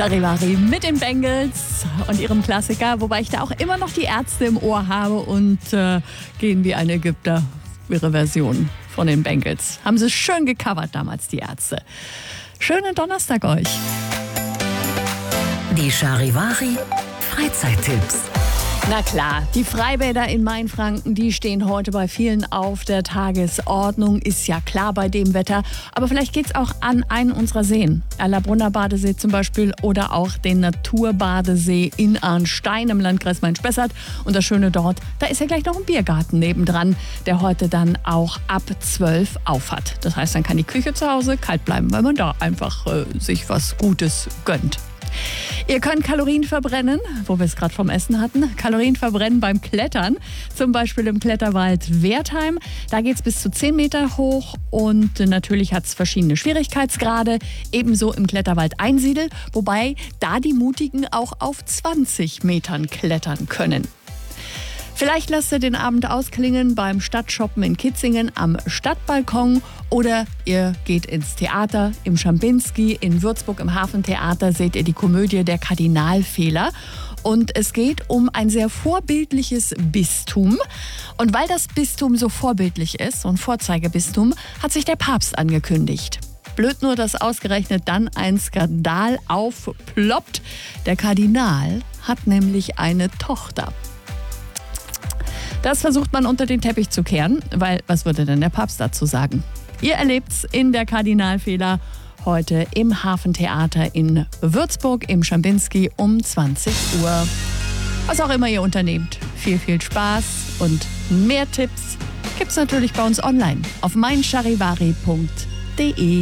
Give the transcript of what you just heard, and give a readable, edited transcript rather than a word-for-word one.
Charivari mit den Bengals und ihrem Klassiker, wobei ich da auch immer noch die Ärzte im Ohr habe und gehen wie ein Ägypter, ihre Version von den Bengals. Haben sie schön gecovert damals, die Ärzte. Schönen Donnerstag euch. Die Charivari Freizeittipps. Na klar, die Freibäder in Mainfranken, die stehen heute bei vielen auf der Tagesordnung. Ist ja klar bei dem Wetter. Aber vielleicht geht's auch an einen unserer Seen. Erlabrunner Badesee zum Beispiel oder auch den Naturbadesee in Arnstein im Landkreis Main-Spessart. Und das Schöne dort, da ist ja gleich noch ein Biergarten nebendran, der heute dann auch ab 12 auf hat. Das heißt, dann kann die Küche zu Hause kalt bleiben, weil man da einfach sich was Gutes gönnt. Ihr könnt Kalorien verbrennen, wo wir es gerade vom Essen hatten. Kalorien verbrennen beim Klettern, zum Beispiel im Kletterwald Wertheim. Da geht es bis zu 10 Meter hoch und natürlich hat es verschiedene Schwierigkeitsgrade. Ebenso im Kletterwald Einsiedel, wobei da die Mutigen auch auf 20 Metern klettern können. Vielleicht lasst ihr den Abend ausklingen beim Stadtshoppen in Kitzingen am Stadtbalkon oder ihr geht ins Theater im Schampinski. In Würzburg im Hafentheater seht ihr die Komödie Der Kardinalfehler. Und es geht um ein sehr vorbildliches Bistum. Und weil das Bistum so vorbildlich ist, so ein Vorzeigebistum, hat sich der Papst angekündigt. Blöd nur, dass ausgerechnet dann ein Skandal aufploppt. Der Kardinal hat nämlich eine Tochter. Das versucht man unter den Teppich zu kehren, weil was würde denn der Papst dazu sagen? Ihr erlebt's in der Kardinalfehler heute im Hafentheater in Würzburg im Schampinski um 20 Uhr. Was auch immer ihr unternehmt, viel Spaß und mehr Tipps gibt's natürlich bei uns online auf meincharivari.de.